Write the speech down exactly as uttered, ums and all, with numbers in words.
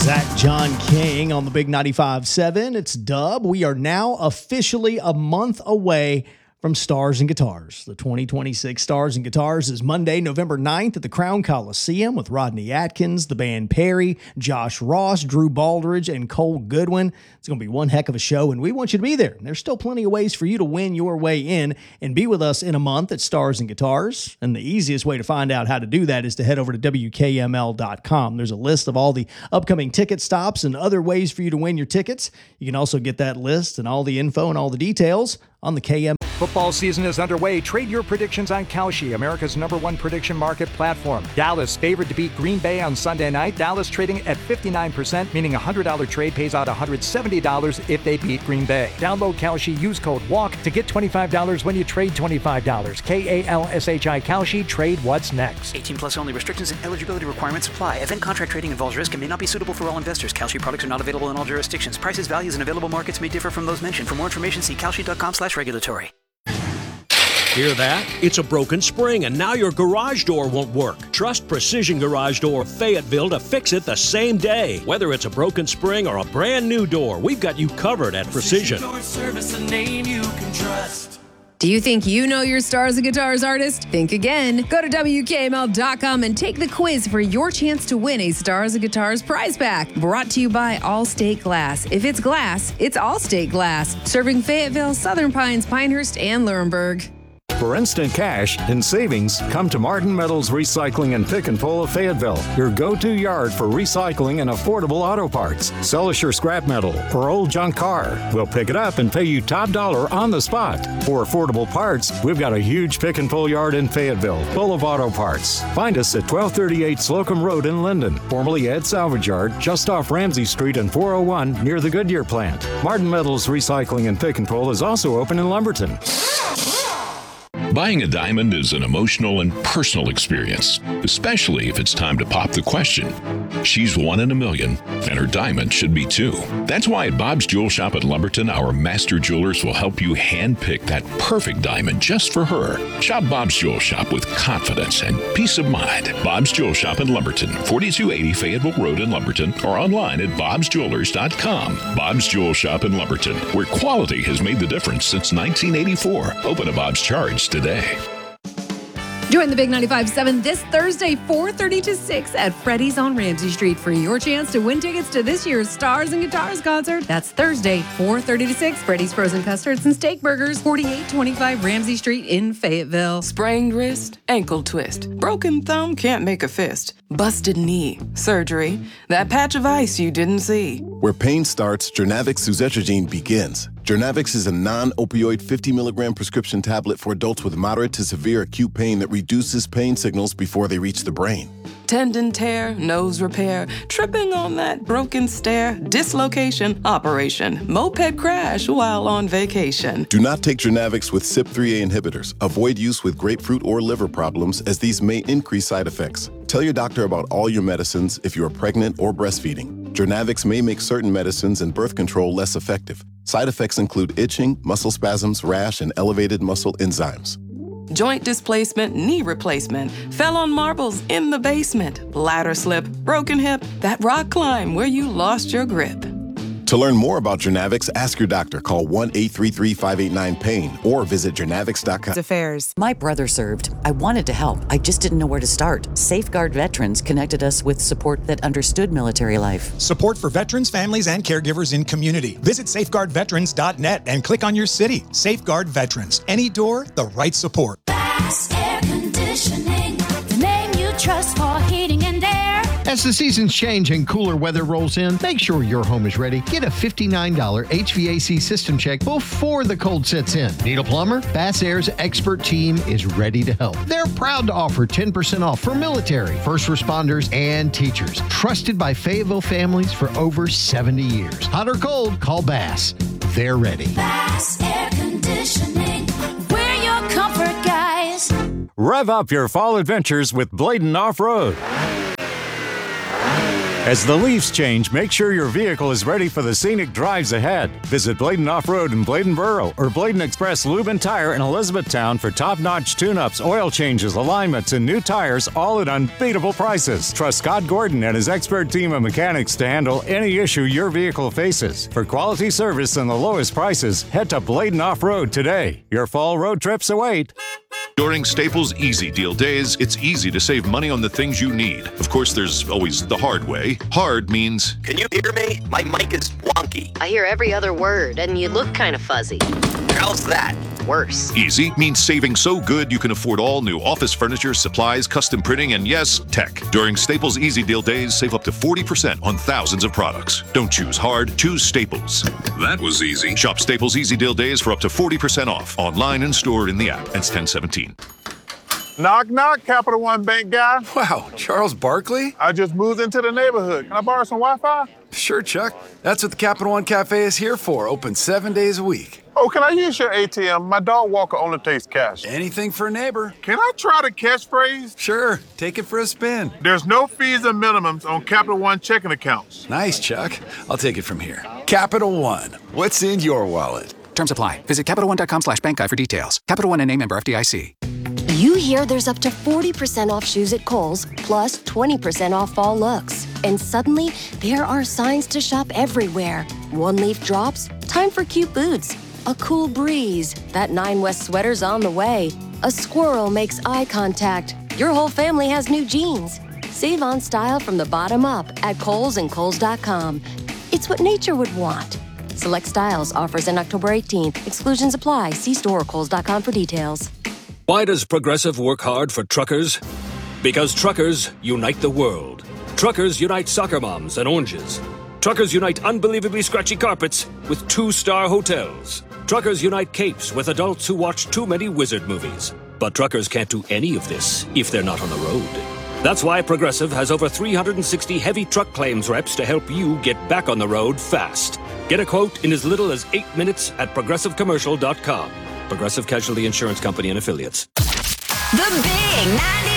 Zach John King on the Big ninety-five point seven. It's Dub. We are now officially a month away from Stars and Guitars. The twenty twenty-six Stars and Guitars is Monday, November ninth at the Crown Coliseum with Rodney Atkins, the band Perry, Josh Ross, Drew Baldridge, and Cole Goodwin. It's going to be one heck of a show, and we want you to be there. There's still plenty of ways for you to win your way in and be with us in a month at Stars and Guitars. And the easiest way to find out how to do that is to head over to W K M L dot com. There's a list of all the upcoming ticket stops and other ways for you to win your tickets. You can also get that list and all the info and all the details on the K M L. Football season is underway. Trade your predictions on Kalshi, America's number one prediction market platform. Dallas favored to beat Green Bay on Sunday night. Dallas trading at fifty-nine percent, meaning a one hundred dollars trade pays out one hundred seventy dollars if they beat Green Bay. Download Kalshi, use code WALK to get twenty-five dollars when you trade twenty-five dollars. K A L S H I Kalshi, trade what's next. eighteen plus only. Restrictions and eligibility requirements apply. Event contract trading involves risk and may not be suitable for all investors. Kalshi products are not available in all jurisdictions. Prices, values, and available markets may differ from those mentioned. For more information, see kalshi dot com slash regulatory. Hear that? It's a broken spring, and now your garage door won't work. Trust Precision Garage Door of Fayetteville to fix it the same day. Whether it's a broken spring or a brand new door, we've got you covered at Precision. Door Service, a name you can trust. Do you think you know your Stars and Guitars artist? Think again. Go to W K M L dot com and take the quiz for your chance to win a Stars and Guitars prize pack. Brought to you by Allstate Glass. If it's glass, it's Allstate Glass. Serving Fayetteville, Southern Pines, Pinehurst, and Lurenburg. For instant cash and savings, come to Martin Metals Recycling and Pick and Pull of Fayetteville, your go-to yard for recycling and affordable auto parts. Sell us your scrap metal or old junk car. We'll pick it up and pay you top dollar on the spot. For affordable parts, we've got a huge pick and pull yard in Fayetteville, full of auto parts. Find us at twelve thirty-eight Slocum Road in Linden, formerly Ed Salvage Yard, just off Ramsey Street and four oh one near the Goodyear plant. Martin Metals Recycling and Pick and Pull is also open in Lumberton. Buying a diamond is an emotional and personal experience, especially if it's time to pop the question. She's one in a million, and her diamond should be too. That's why at Bob's Jewel Shop at Lumberton, our master jewelers will help you handpick that perfect diamond just for her. Shop Bob's Jewel Shop with confidence and peace of mind. Bob's Jewel Shop in Lumberton, forty-two eighty Fayetteville Road in Lumberton, or online at bobs jewelers dot com. Bob's Jewel Shop in Lumberton, where quality has made the difference since nineteen eighty-four. Open a Bob's Charge today. Join the Big ninety-five point seven this Thursday, four thirty to six at Freddy's on Ramsey Street for your chance to win tickets to this year's Stars and Guitars concert. That's Thursday, four thirty to six. Freddy's Frozen Custards and Steak Burgers, forty-eight twenty-five Ramsey Street in Fayetteville. Sprained wrist, ankle twist, broken thumb, can't make a fist, busted knee, surgery, that patch of ice you didn't see. Where pain starts, Jernavix suzetrigine begins. Jernavix is a non-opioid fifty milligram prescription tablet for adults with moderate to severe acute pain that reduces pain signals before they reach the brain. Tendon tear, nose repair, tripping on that broken stair, dislocation, operation, moped crash while on vacation. Do not take Jernavix with C Y P three A inhibitors. Avoid use with grapefruit or liver problems, as these may increase side effects. Tell your doctor about all your medicines if you are pregnant or breastfeeding. Jernavix may make certain medicines and birth control less effective. Side effects include itching, muscle spasms, rash, and elevated muscle enzymes. Joint displacement, knee replacement, fell on marbles in the basement, ladder slip, broken hip, that rock climb where you lost your grip. To learn more about Jernavix, ask your doctor. Call one eight three three, five eight nine, pain or visit jernavix dot com. Affairs. My brother served. I wanted to help. I just didn't know where to start. Safeguard Veterans connected us with support that understood military life. Support for veterans, families, and caregivers in community. Visit safeguard veterans dot net and click on your city. Safeguard Veterans. Any door, the right support. Bass Air Conditioning, the name you trust for heating and air. As the seasons change and cooler weather rolls in, make sure your home is ready. Get a fifty-nine dollars H V A C system check before the cold sets in. Need a plumber? Bass Air's expert team is ready to help. They're proud to offer ten percent off for military, first responders, and teachers. Trusted by Fayetteville families for over seventy years. Hot or cold, call Bass. They're ready. Bass Air Conditioning, we're your comfort guys. Rev up your fall adventures with Bladen Off-Road. As the leaves change, make sure your vehicle is ready for the scenic drives ahead. Visit Bladen Off-Road in Bladenboro or Bladen Express Lube and Tire in Elizabethtown for top-notch tune-ups, oil changes, alignments, and new tires, all at unbeatable prices. Trust Scott Gordon and his expert team of mechanics to handle any issue your vehicle faces. For quality service and the lowest prices, head to Bladen Off-Road today. Your fall road trips await. During Staples Easy Deal Days, it's easy to save money on the things you need. Of course, there's always the hard way. Hard means... Can you hear me? My mic is wonky. I hear every other word, and you look kind of fuzzy. How's that? Worse. Easy means saving so good you can afford all new office furniture, supplies, custom printing, and yes, tech. During Staples Easy Deal Days, save up to forty percent on thousands of products. Don't choose hard, choose Staples. That was easy. Shop Staples Easy Deal Days for up to forty percent off. Online and store in the app. Ends ten seventeen. Knock, knock, Capital One Bank guy. Wow, Charles Barkley? I just moved into the neighborhood. Can I borrow some Wi-Fi? Sure, Chuck. That's what the Capital One Cafe is here for, open seven days a week. Oh, can I use your A T M? My dog walker only takes cash. Anything for a neighbor. Can I try the catchphrase? Sure, take it for a spin. There's no fees and minimums on Capital One checking accounts. Nice, Chuck. I'll take it from here. Capital One, what's in your wallet? Terms apply. Visit Capital One dot com slash bank guide for details. Capital One N A member F D I C. You hear there's up to forty percent off shoes at Kohl's, plus twenty percent off fall looks. And suddenly, there are signs to shop everywhere. One leaf drops, time for cute boots. A cool breeze, that Nine West sweater's on the way. A squirrel makes eye contact. Your whole family has new jeans. Save on style from the bottom up at Kohl's and Kohl's dot com. It's what nature would want. Select styles, offers in October eighteenth. Exclusions apply. See store or Kohl's dot com for details. Why does Progressive work hard for truckers? Because truckers unite the world. Truckers unite soccer moms and oranges. Truckers unite unbelievably scratchy carpets with two-star hotels. Truckers unite capes with adults who watch too many wizard movies. But truckers can't do any of this if they're not on the road. That's why Progressive has over three hundred sixty heavy truck claims reps to help you get back on the road fast. Get a quote in as little as eight minutes at progressive commercial dot com. Progressive Casualty Insurance Company and Affiliates. The Big ninety-five